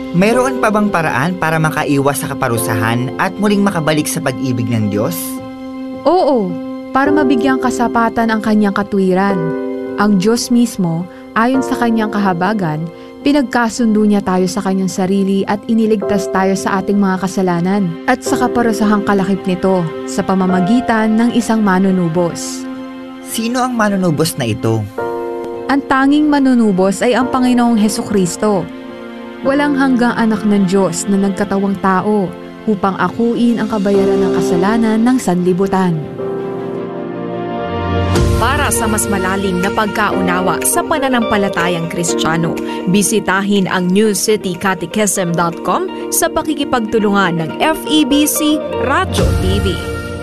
Mayroon pa bang paraan para makaiwas sa kaparusahan at muling makabalik sa pag-ibig ng Diyos? Oo, para mabigyang kasapatan ang kanyang katwiran. Ang Diyos mismo, ayon sa kanyang kahabagan, pinagkasundo niya tayo sa kanyang sarili at iniligtas tayo sa ating mga kasalanan at sa kaparusahang kalakip nito sa pamamagitan ng isang manunubos. Sino ang manunubos na ito? Ang tanging manunubos ay ang Panginoong Hesukristo. Walang hanggang anak ng Diyos na nagkatawang tao upang akuin ang kabayaran ng kasalanan ng sanlibutan. Para sa mas malalim na pagkaunawa sa pananampalatayang Kristiyano, bisitahin ang newcitycatechism.com sa pakikipagtulungan ng FEBC Radio TV.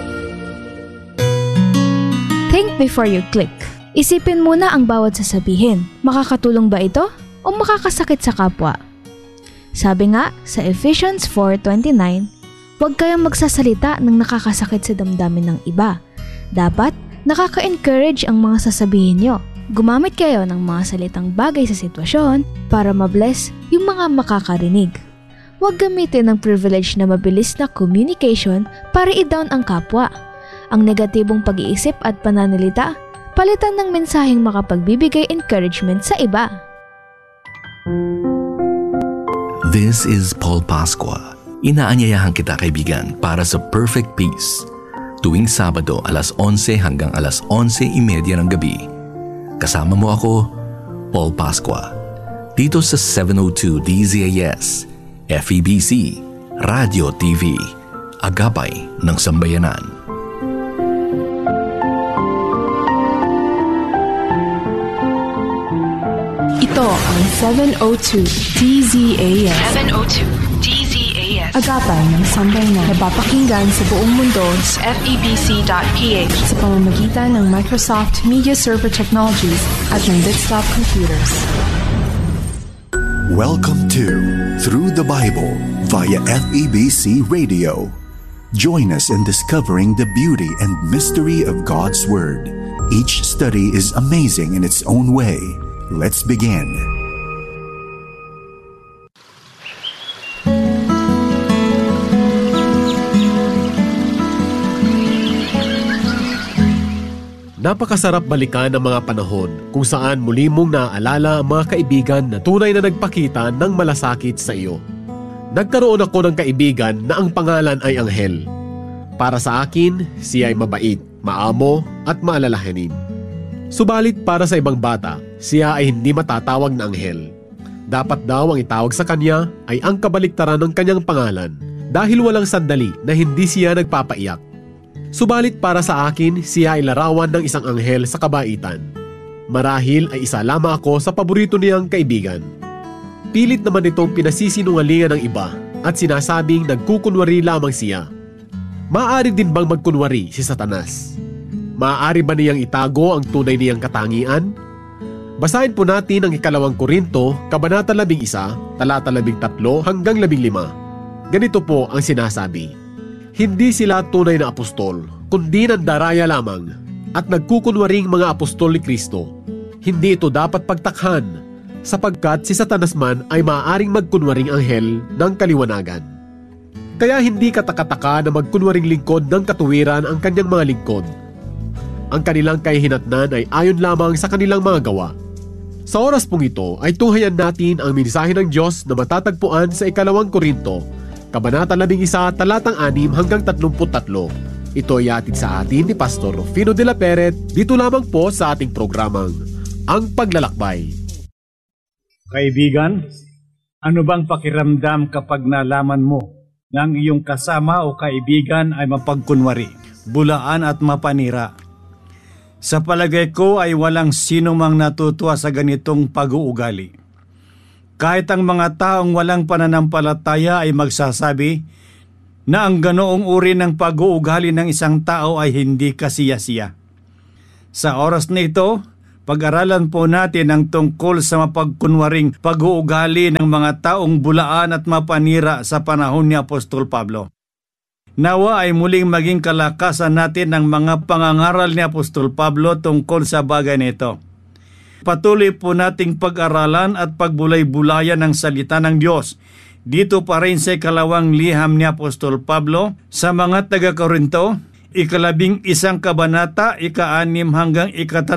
Think before you click. Isipin muna ang bawat sasabihin. Makakatulong ba ito o makakasakit sa kapwa? Sabi nga sa Ephesians 4:29, huwag kayong magsasalita ng nakakasakit sa damdamin ng iba. Dapat nakaka-encourage ang mga sasabihin nyo. Gumamit kayo ng mga salitang bagay sa sitwasyon para mabless yung mga makakarinig. Huwag gamitin ng privilege na mabilis na communication para i-down ang kapwa. Ang negatibong pag-iisip at pananalita, palitan ng mensaheng makapagbibigay encouragement sa iba. This is Paul Pascua. Inaanyayahan kita, kaibigan, para sa Perfect Peace. Tuwing Sabado, alas 11 hanggang alas 11:30 ng gabi. Kasama mo ako, Paul Pascua. Dito sa 702 DZAS, FEBC, Radio TV, Agapay ng Sambayanan. Ito ang 702 DZAS. 702 DZAS. Agapay ng Sambayanan. Napapakinggan sa buong mundo sa FEBC.ph sa pamamagitan ng Microsoft Media Server Technologies at ng Bitstop Computers. Welcome to Through the Bible via FEBC Radio. Join us in discovering the beauty and mystery of God's Word. Each study is amazing in its own way. Let's begin. Napakasarap balikan ang mga panahon kung saan muli mong naaalala ang mga kaibigan na tunay na nagpakita ng malasakit sa iyo. Nagkaroon ako ng kaibigan na ang pangalan ay Anghel. Para sa akin, siya ay mabait, maamo at maalalahanin. Subalit para sa ibang bata, siya ay hindi matatawag na anghel. Dapat daw ang itawag sa kanya ay ang kabaliktaran ng kanyang pangalan dahil walang sandali na hindi siya nagpapaiyak. Subalit para sa akin, siya ay larawan ng isang anghel sa kabaitan. Marahil ay isa lamang ako sa paborito niyang kaibigan. Pilit naman itong pinasisinungalingan ng iba at sinasabing nagkukunwari lamang siya. Maaari din bang magkunwari si Satanas? Maaari ba niyang itago ang tunay niyang katangian? Basahin po natin ang 2 Korinto, Kabanata 11, talata 13 hanggang 15. Ganito po ang sinasabi. Hindi sila tunay na apostol, kundi nandaraya lamang, at nagkukunwaring mga apostol ni Kristo. Hindi ito dapat pagtakhan, sapagkat si Satanas man ay maaaring magkunwaring anghel ng kaliwanagan. Kaya hindi katakataka na magkunwaring lingkod ng katuwiran ang kanyang mga lingkod. Ang kanilang kahihinatnan ay ayon lamang sa kanilang mga gawa. Sa oras pong ito ay tunghayan natin ang mensahe ng Diyos na matatagpuan sa 2 Korinto, Kabanata 11, talatang 6 hanggang 33. Ito ay atid sa atin ni Pastor Rufino de la Peret dito lamang po sa ating programang Ang Paglalakbay. Kaibigan, ano bang pakiramdam kapag nalaman mo na ang iyong kasama o kaibigan ay mapagkunwari, bulaan at mapanira? Sa palagay ko ay walang sino mang natutuwa sa ganitong pag-uugali. Kahit ang mga taong walang pananampalataya ay magsasabi na ang ganoong uri ng pag-uugali ng isang tao ay hindi kasiya-siya. Sa oras na ito, pag-aralan po natin ang tungkol sa mapagkunwaring pag-uugali ng mga taong bulaan at mapanira sa panahon ni Apostol Pablo. Nawa ay muling maging kalakasan natin ang mga pangangaral ni Apostol Pablo tungkol sa bagay nito. Patuloy po nating pag-aralan at pagbulay-bulayan ng salita ng Diyos Dito pa rin sa ikalawang liham ni Apostol Pablo sa mga taga-Korinto, 11 kabanata, 6 hanggang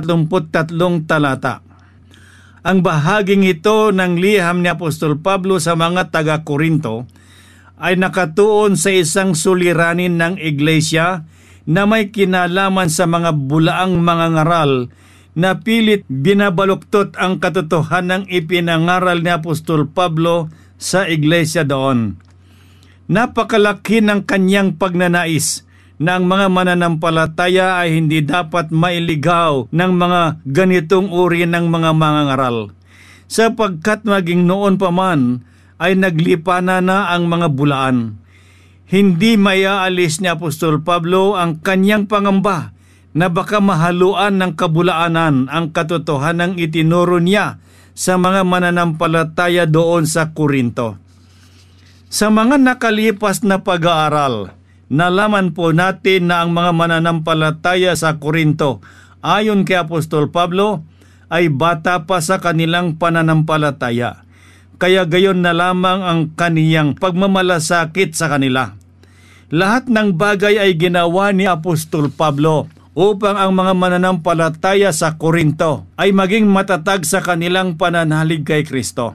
33 talata. Ang bahaging ito ng liham ni Apostol Pablo sa mga taga-Korinto ay nakatuon sa isang suliranin ng iglesia na may kinalaman sa mga bulaang mga ngaral na pilit binabaluktot ang katotohanan ng ipinangaral ni Apostol Pablo sa iglesia doon. Napakalaki ng kanyang pagnanais na ang mga mananampalataya ay hindi dapat mailigaw ng mga ganitong uri ng mga mangangaral, sapagkat maging noon pa man ay naglipana na ang mga bulaan. Hindi maiaalis ni Apostol Pablo ang kanyang pangamba na baka mahaluan ng kabulaanan ang katotohanang itinuro niya sa mga mananampalataya doon sa Korinto. Sa mga nakalipas na pag-aaral, nalaman po natin na ang mga mananampalataya sa Korinto, ayon kay Apostol Pablo, ay bata pa sa kanilang pananampalataya. Kaya gayon na lamang ang kaniyang pagmamalasakit sa kanila. Lahat ng bagay ay ginawa ni Apostol Pablo upang ang mga mananampalataya sa Korinto ay maging matatag sa kanilang pananalig kay Kristo.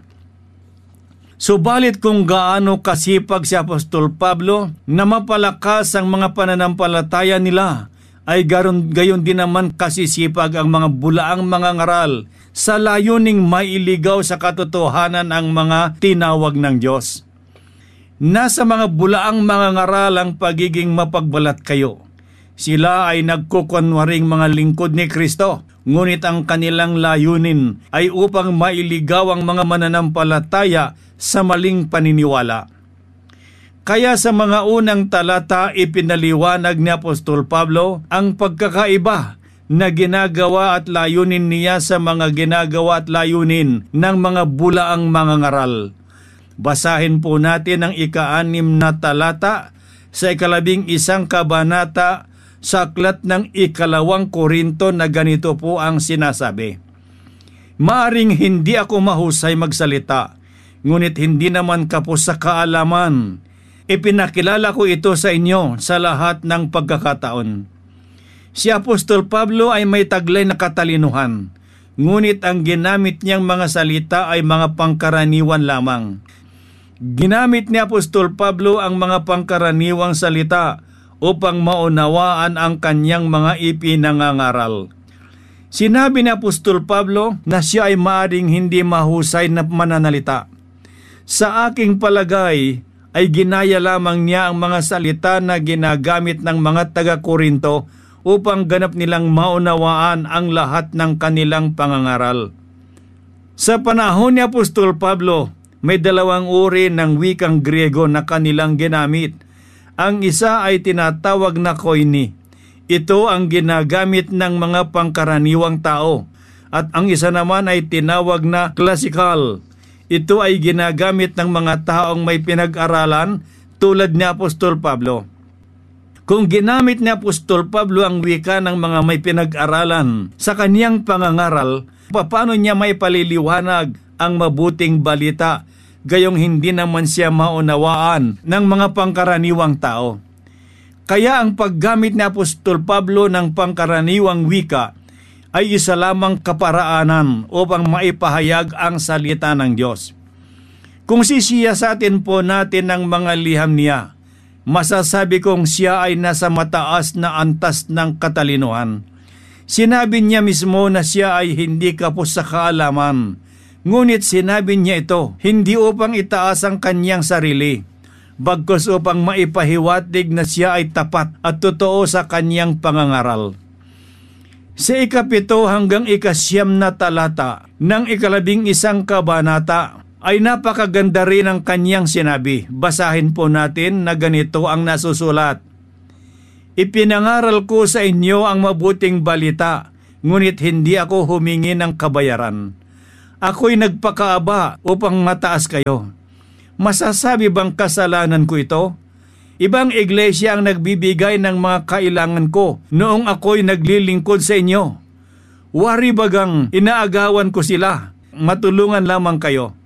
Subalit kung gaano kasipag si Apostol Pablo na mapalakas ang mga pananampalataya nila, ay gayon din naman kasisipag ang mga bulaang mga ngaral sa layuning mailigaw sa katotohanan ang mga tinawag ng Diyos. Nasa mga bulaang mga ngaral ang pagiging mapagbalat kayo. Sila ay nagkukunwaring mga lingkod ni Kristo, ngunit ang kanilang layunin ay upang mailigaw ang mga mananampalataya sa maling paniniwala. Kaya sa mga unang talata ipinaliwanag ni Apostol Pablo ang pagkakaiba na ginagawa at layunin niya sa mga ginagawa at layunin ng mga bulaang mga ngaral. Basahin po natin ang 6 na talata sa 11 kabanata sa aklat ng 2 Korinto na ganito po ang sinasabi. Maaring hindi ako mahusay magsalita, ngunit hindi naman kapos sa kaalaman. Ipinakilala ko ito sa inyo sa lahat ng pagkakataon. Si Apostol Pablo ay may taglay na katalinuhan, ngunit ang ginamit niyang mga salita ay mga pangkaraniwan lamang. Ginamit ni Apostol Pablo ang mga pangkaraniwang salita upang maunawaan ang kanyang mga ipinangangaral. Sinabi ni Apostol Pablo na siya ay maaring hindi mahusay na mananalita. Sa aking palagay ay ginaya lamang niya ang mga salita na ginagamit ng mga taga-Korinto upang ganap nilang maunawaan ang lahat ng kanilang pangangaral. Sa panahon ni Apostol Pablo, may 2 uri ng wikang Griego na kanilang ginamit. Ang isa ay tinatawag na koine. Ito ang ginagamit ng mga pangkaraniwang tao. At ang isa naman ay tinawag na classical. Ito ay ginagamit ng mga taong may pinag-aralan tulad ni Apostol Pablo. Kung ginamit ni Apostol Pablo ang wika ng mga may pinag-aralan sa kaniyang pangangaral, paano niya may paliliwanag ang mabuting balita gayong hindi naman siya maunawaan ng mga pangkaraniwang tao? Kaya ang paggamit ni Apostol Pablo ng pangkaraniwang wika ay isa lamang kaparaanan upang maipahayag ang salita ng Diyos. Kung sisiyasatin po natin ang mga liham niya, masasabi kong siya ay nasa mataas na antas ng katalinuhan. Sinabi niya mismo na siya ay hindi kapos sa kaalaman, ngunit sinabi niya ito hindi upang itaas ang kanyang sarili, bagkus upang maipahiwatig na siya ay tapat at totoo sa kanyang pangangaral. Sa 7 hanggang 9 na talata ng 11 kabanata ay napakaganda rin ang kanyang sinabi. Basahin po natin na ganito ang nasusulat. Ipinangaral ko sa inyo ang mabuting balita, ngunit hindi ako humingi ng kabayaran. Ako'y nagpakaaba upang mataas kayo. Masasabi bang kasalanan ko ito? Ibang iglesia ang nagbibigay ng mga kailangan ko noong ako'y naglilingkod sa inyo. Wari bagang inaagawan ko sila, matulungan lamang kayo.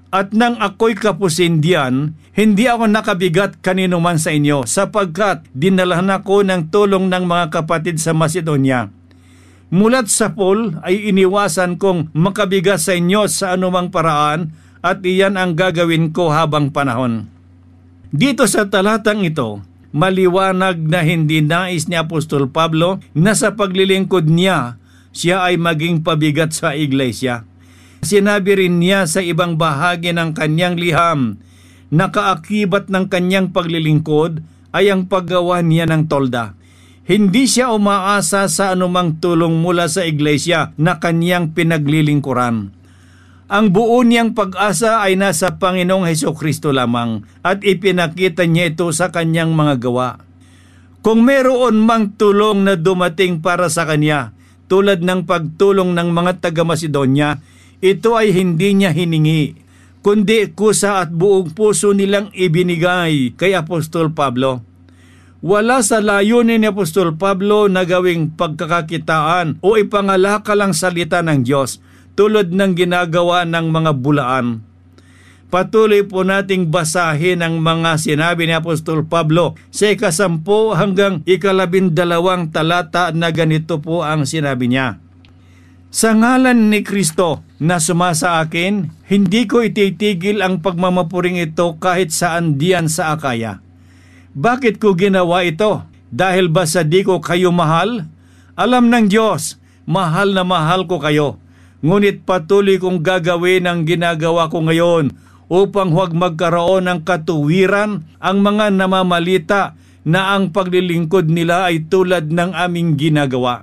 At nang ako'y kapusindian, hindi ako nakabigat kanino man sa inyo, sapagkat dinalahan ako ng tulong ng mga kapatid sa Macedonia. Mulat sa Paul ay iniwasan kong makabigat sa inyo sa anumang paraan, at iyan ang gagawin ko habang panahon. Dito sa talatang ito, maliwanag na hindi nais ni Apostol Pablo na sa paglilingkod niya, siya ay maging pabigat sa iglesia. Sinabi rin niya sa ibang bahagi ng kanyang liham na kaakibat ng kanyang paglilingkod ay ang paggawa niya ng tolda. Hindi siya umaasa sa anumang tulong mula sa iglesia na kanyang pinaglilingkuran. Ang buo niyang pag-asa ay nasa Panginoong Hesukristo lamang at ipinakita niya ito sa kanyang mga gawa. Kung meron mang tulong na dumating para sa kanya, tulad ng pagtulong ng mga taga-Macedonia, ito ay hindi niya hiningi, kundi kusa at buong puso nilang ibinigay kay Apostol Pablo. Wala sa layunin ni Apostol Pablo na gawing pagkakakitaan o ipangalakalang salita ng Diyos tulad ng ginagawa ng mga bulaan. Patuloy po nating basahin ang mga sinabi ni Apostol Pablo sa 10 hanggang 12 talata na ganito po ang sinabi niya. Sa ngalan ni Kristo na sumasa akin, hindi ko ititigil ang pagmamapuring ito kahit saan diyan sa Akaya. Bakit ko ginawa ito? Dahil ba sa di ko kayo mahal? Alam ng Diyos, mahal na mahal ko kayo. Ngunit patuloy kong gagawin ang ginagawa ko ngayon upang huwag magkaroon ng katuwiran ang mga namamalita na ang paglilingkod nila ay tulad ng aming ginagawa.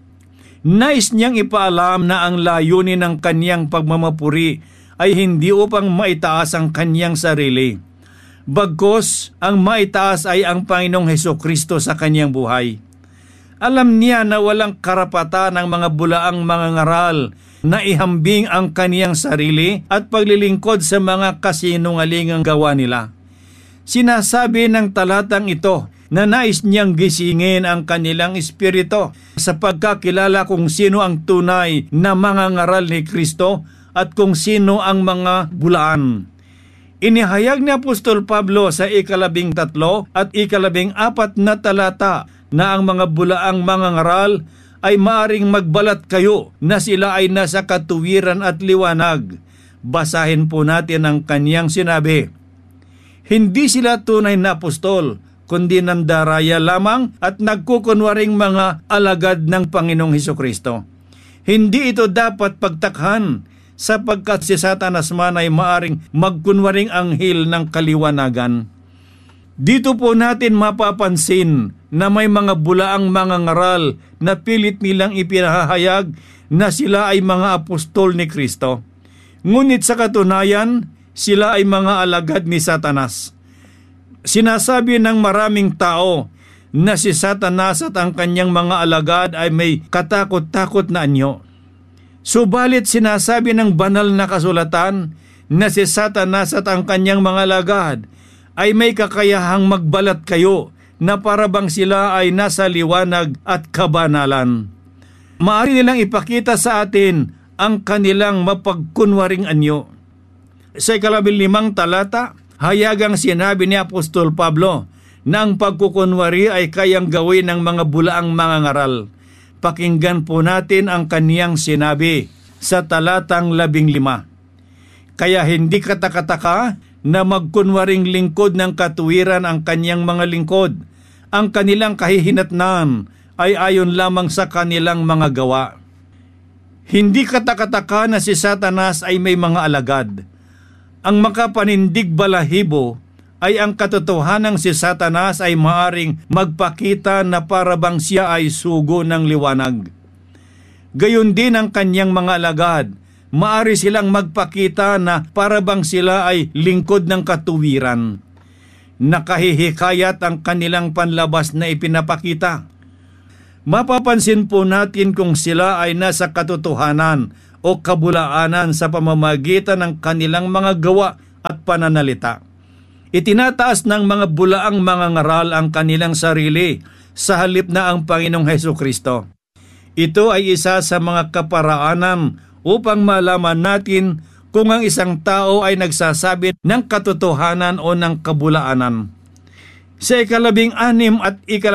Nais niyang ipaalam na ang layunin ng kanyang pagmamapuri ay hindi upang maitaas ang kanyang sarili. Bagkus, ang maitaas ay ang Panginoong Hesukristo sa kanyang buhay. Alam niya na walang karapatan ng mga bulaang mangangaral na ihambing ang kaniyang sarili at paglilingkod sa mga kasinungalingang gawa nila. Sinasabi ng talatang ito na nais niyang gisingin ang kanilang espiritu sa pagkakilala kung sino ang tunay na mangangaral ni Kristo at kung sino ang mga bulaan. Inihayag ni Apostol Pablo sa 13 at 14 na talata na ang mga bulaang mangangaral ay maaring magbalat kayo na sila ay nasa katuwiran at liwanag. Basahin po natin ang kaniyang sinabi. Hindi sila tunay na apostol, kundi nandaraya lamang at nagkukunwaring mga alagad ng Panginoong Hesukristo. Hindi ito dapat pagtakhan, sapagkat si Satanas man ay maaring magkunwaring anghel ng kaliwanagan. Dito po natin mapapansin na may mga bulaang mangangaral na pilit nilang ipinahayag na sila ay mga apostol ni Kristo. Ngunit sa katunayan, sila ay mga alagad ni Satanas. Sinasabi ng maraming tao na si Satanas at ang kanyang mga alagad ay may katakot-takot na anyo. Subalit sinasabi ng banal na kasulatan na si Satanas at ang kanyang mga alagad ay may kakayahang magbalat kayo na parabang sila ay nasa liwanag at kabanalan. Maaari nilang ipakita sa atin ang kanilang mapagkunwaring anyo. Sa 15 talata, hayagang sinabi ni Apostol Pablo na ang pagkukunwari ay kayang gawin ng mga bulaang mangangaral. Pakinggan po natin ang kaniyang sinabi sa talatang 15. Kaya hindi katakataka na magkunwaring lingkod ng katuwiran ang kanyang mga lingkod. Ang kanilang kahihinatnan ay ayon lamang sa kanilang mga gawa. Hindi katakataka na si Satanas ay may mga alagad. Ang makapanindig balahibo ay ang katotohanang si Satanas ay maaring magpakita na parabang siya ay sugo ng liwanag. Gayon din ang kanyang mga alagad, maari silang magpakita na parabang sila ay lingkod ng katuwiran. Nakahihikayat ang kanilang panlabas na ipinapakita. Mapapansin po natin kung sila ay nasa katotohanan o kabulaanan sa pamamagitan ng kanilang mga gawa at pananalita. Itinataas ng mga bulaang mangangaral ang kanilang sarili sa halip na ang Panginoong Hesukristo. Ito ay isa sa mga kaparaanan upang malaman natin kung ang isang tao ay nagsasabi ng katotohanan o ng kabulaanan. Sa 16 at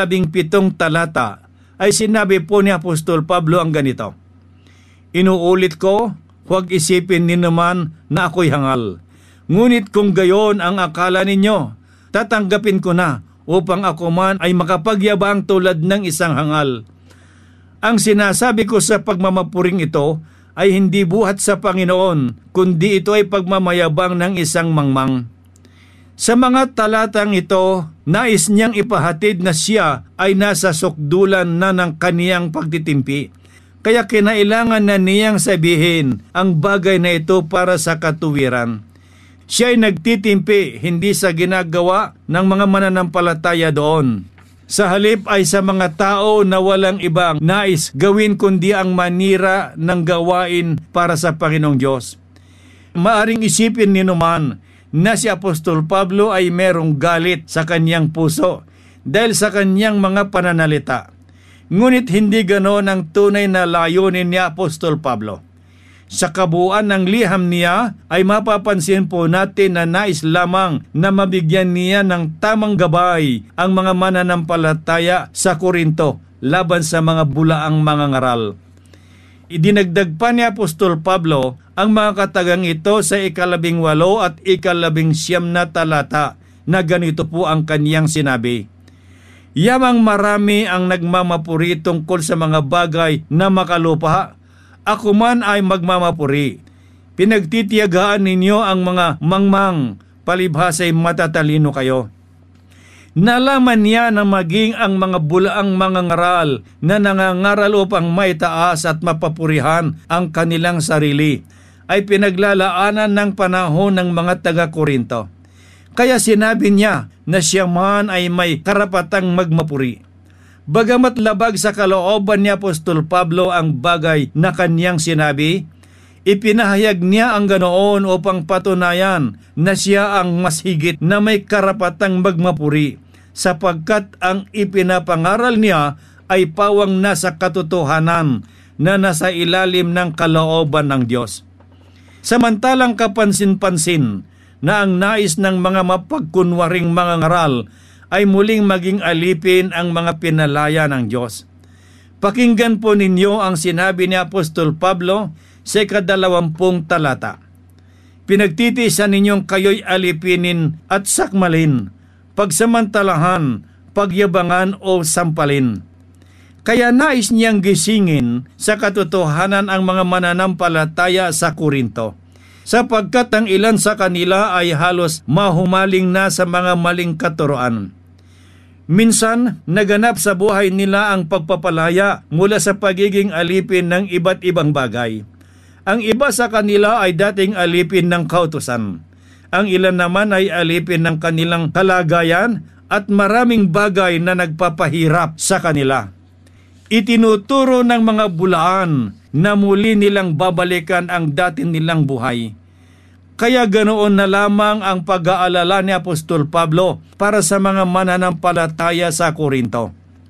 17 talata ay sinabi po ni Apostol Pablo ang ganito, "Inuulit ko, huwag isipin ninuman na ako'y hangal. Ngunit kung gayon ang akala ninyo, tatanggapin ko na upang ako man ay makapagyabang tulad ng isang hangal. Ang sinasabi ko sa pagmamapuring ito ay hindi buhat sa Panginoon, kundi ito ay pagmamayabang ng isang mangmang." Sa mga talatang ito, nais niyang ipahatid na siya ay nasa sukdulan na ng kaniyang pagtitimpi. Kaya kinailangan na niyang sabihin ang bagay na ito para sa katuwiran. Siya ay nagtitimpi hindi sa ginagawa ng mga mananampalataya doon. Sa halip ay sa mga tao na walang ibang nais gawin kundi ang manira ng gawain para sa Panginoong Diyos. Maaring isipin ninuman na si Apostol Pablo ay merong galit sa kanyang puso dahil sa kanyang mga pananalita. Ngunit hindi ganoon ang tunay na layunin ni Apostol Pablo. Sa kabuuan ng liham niya ay mapapansin po natin na nais lamang na mabigyan niya ng tamang gabay ang mga mananampalataya sa Korinto laban sa mga bulaang mga ngaral. Idinagdag pa ni Apostol Pablo ang mga katagang ito sa 18 at 19 na talata na ganito po ang kaniyang sinabi, "Yamang marami ang nagmamapuri tungkol sa mga bagay na makalupa. Ako man ay magmamapuri. Pinagtitiyagaan ninyo ang mga mangmang, palibhasa'y matatalino kayo." Nalaman niya na maging ang mga bulaang mga ngaral na nangangaral upang maitaas at mapapurihan ang kanilang sarili ay pinaglalaanan ng panahon ng mga taga-Korinto. Kaya sinabi niya na siya man ay may karapatang magmapuri. Bagamat labag sa kalooban ni Apostol Pablo ang bagay na kanyang sinabi, ipinahayag niya ang ganoon upang patunayan na siya ang mas higit na may karapatang magmapuri, sapagkat ang ipinapangaral niya ay pawang nasa katotohanan na nasa ilalim ng kalooban ng Diyos. Samantalang kapansin-pansin na ang nais ng mga mapagkunwaring mga ngaral ay muling maging alipin ang mga pinalaya ng Diyos. Pakinggan po ninyo ang sinabi ni Apostol Pablo sa 20 talata. "Pinagtitiisan ninyong kayo'y alipinin at sakmalin, pagsamantalahan, pagyabangan o sampalin." Kaya nais niyang gisingin sa katotohanan ang mga mananampalataya sa Korinto, sapagkat ang ilan sa kanila ay halos mahumaling na sa mga maling katuroan. Minsan, naganap sa buhay nila ang pagpapalaya mula sa pagiging alipin ng iba't ibang bagay. Ang iba sa kanila ay dating alipin ng kautusan. Ang ilan naman ay alipin ng kanilang kalagayan at maraming bagay na nagpapahirap sa kanila. Itinuturo ng mga bulaan na muli nilang babalikan ang dati nilang buhay. Kaya ganoon na lamang ang pag-aalala ni Apostol Pablo para sa mga mananampalataya sa Korinto.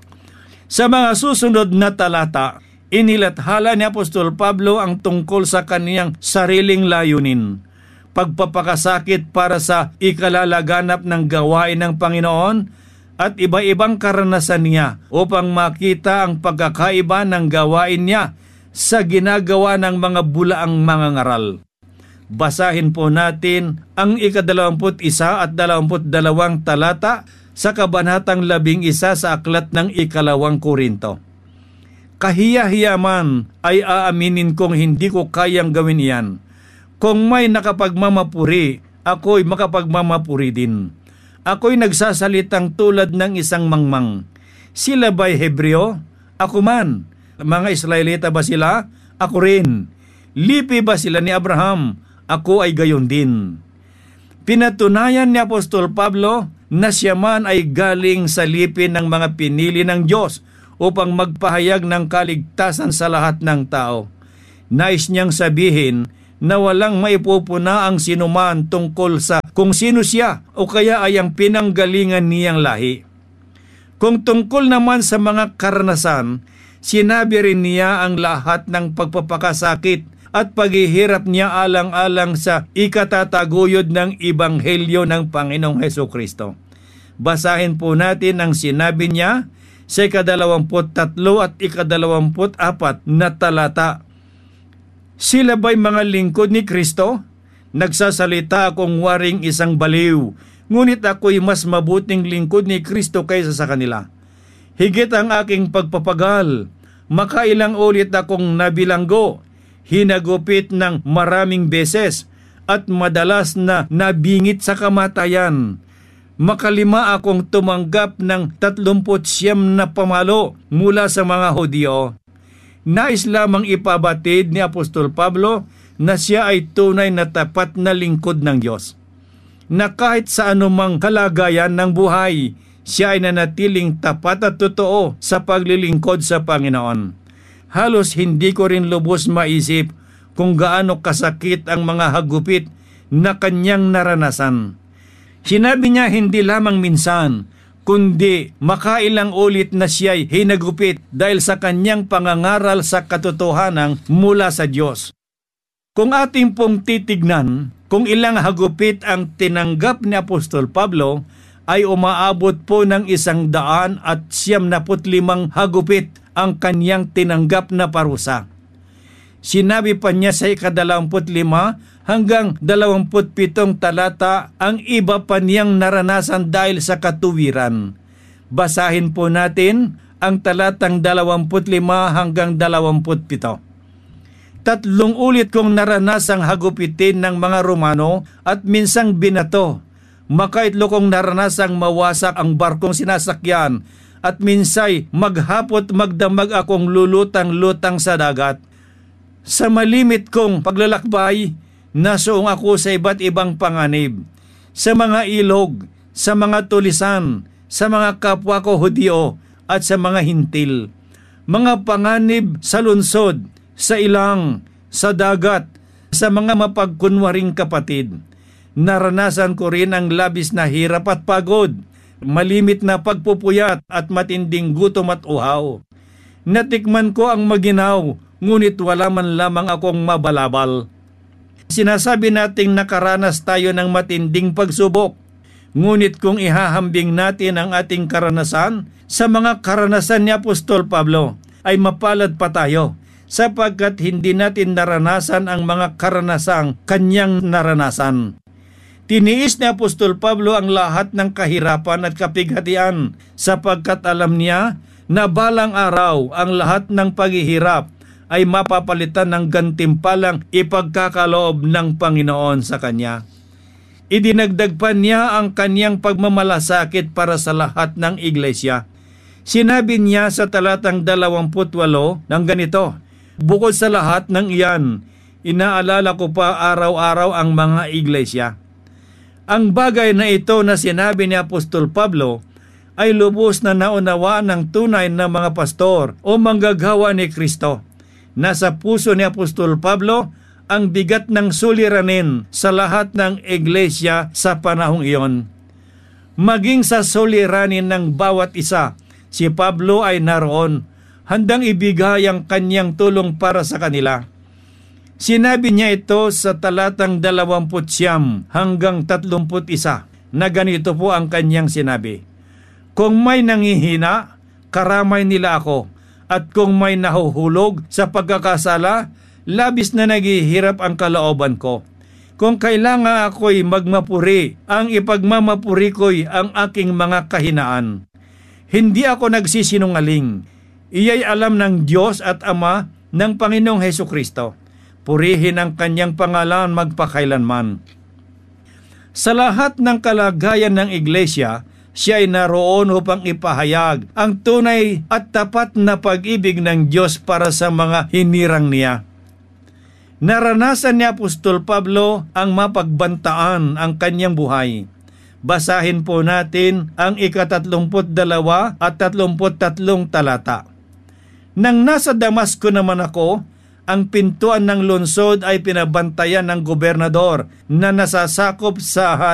Sa mga susunod na talata, inilathala ni Apostol Pablo ang tungkol sa kaniyang sariling layunin, pagpapakasakit para sa ikalalaganap ng gawain ng Panginoon at iba-ibang karanasan niya upang makita ang pagkakaiba ng gawain niya sa ginagawa ng mga bulaang mga ngaral. Basahin po natin ang 21 at 22 talata sa kabanatang 11 sa aklat ng 2 Korinto. "Kahiya-hiya man ay aaminin kong hindi ko kayang gawin iyan. Kung may nakapagmamapuri, ako'y makapagmamapuri din. Ako'y nagsasalitang tulad ng isang mangmang. Sila ba'y Hebreo? Ako man. Mga Israelita ba sila? Ako rin. Lipi ba sila ni Abraham? Ako ay gayon din." Pinatunayan ni Apostol Pablo na siya man ay galing sa lipi ng mga pinili ng Diyos upang magpahayag ng kaligtasan sa lahat ng tao. Nais niyang sabihin na walang maipupuna ang sinuman tungkol sa kung sino siya o kaya ay ang pinanggalingan niyang lahi. Kung tungkol naman sa mga karanasan, sinabi rin niya ang lahat ng pagpapakasakit at paghihirap niya alang-alang sa ikatataguyod ng Ebanghelyo ng Panginoong Hesukristo. Basahin po natin ang sinabi niya sa 23 at 24 na talata. Sila ba'y mga lingkod ni Kristo? Nagsasalita akong waring isang baliw, ngunit ako'y mas mabuting lingkod ni Kristo kaysa sa kanila. Higit ang aking pagpapagal, makailang ulit akong nabilanggo, hinagupit ng maraming beses, at madalas na nabingit sa kamatayan. Makalima akong tumanggap ng 39 na pamalo mula sa mga Hudyo. Nais lamang ipabatid ni Apostol Pablo na siya ay tunay na tapat na lingkod ng Diyos. Na kahit sa anumang kalagayan ng buhay, siya ay nanatiling tapat at totoo sa paglilingkod sa Panginoon. Halos hindi ko rin lubos maisip kung gaano kasakit ang mga hagupit na kanyang naranasan. Sinabi niya hindi lamang minsan, kundi makailang ulit na siya'y hinagupit dahil sa kanyang pangangaral sa katotohanan mula sa Diyos. Kung ating pong titignan, kung ilang hagupit ang tinanggap ni Apostol Pablo, ay umaabot po ng 195 hagupit ang kanyang tinanggap na parusa. Sinabi pa niya sa 25 hanggang 27 talata ang iba pa niyang naranasan dahil sa katuwiran. Basahin po natin ang talatang 25 hanggang 27. 3 ulit kong naranasang hagupitin ng mga Romano at minsang binato. Makaitlo kong naranasang mawasak ang barkong sinasakyan at minsay maghapot magdamag akong lulutang-lutang sa dagat. Sa malimit kong paglalakbay, nasuong ako sa iba't ibang panganib, sa mga ilog, sa mga tulisan, sa mga kapwa ko Hudyo at sa mga hintil. Mga panganib sa lungsod, sa ilang, sa dagat, sa mga mapagkunwaring kapatid. Naranasan ko rin ang labis na hirap at pagod, malimit na pagpupuyat at matinding gutom at uhaw. Natikman ko ang maginaw, ngunit wala man lamang akong mabalabal. Sinasabi nating nakaranas tayo ng matinding pagsubok, ngunit kung ihahambing natin ang ating karanasan sa mga karanasan ni Apostol Pablo, ay mapalad pa tayo, sapagkat hindi natin naranasan ang mga karanasang kanyang naranasan. Tiniis ni Apostol Pablo ang lahat ng kahirapan at kapighatian, sapagkat alam niya na balang araw ang lahat ng paghihirap ay mapapalitan ng gantimpalang ipagkakaloob ng Panginoon sa kanya. Idinagdag pa niya ang kanyang pagmamalasakit para sa lahat ng iglesia. Sinabi niya sa talatang 28 ng ganito, bukod sa lahat ng iyan, inaalala ko pa araw-araw ang mga iglesia. Ang bagay na ito na sinabi ni Apostol Pablo ay lubos na naunawaan ng tunay na mga pastor o manggagawa ni Kristo. Nasa puso ni Apostol Pablo ang bigat ng suliranin sa lahat ng iglesia sa panahong iyon. Maging sa suliranin ng bawat isa, si Pablo ay naroon, handang ibigay ang kanyang tulong para sa kanila. Sinabi niya ito sa talatang 29 hanggang 31 na ganito po ang kanyang sinabi. Kung may nangihina, karamay nila ako, at kung may nahuhulog sa pagkakasala, labis na naghihirap ang kalooban ko. Kung kailangan ako'y magmapuri, ang ipagmamapuri ko'y ang aking mga kahinaan. Hindi ako nagsisinungaling. Iya'y alam ng Diyos at Ama ng Panginoong Hesukristo. Purihin ang kanyang pangalan magpakailanman. Sa lahat ng kalagayan ng iglesia, siya ay naroon upang ipahayag ang tunay at tapat na pag-ibig ng Diyos para sa mga hinirang niya. Naranasan ni Apostol Pablo ang mapagbantaan ang kanyang buhay. Basahin po natin ang 32 at 33 talata. Nang nasa Damasco naman ako, ang pintuan ng lungsod ay pinabantayan ng gobernador na nasasakop sa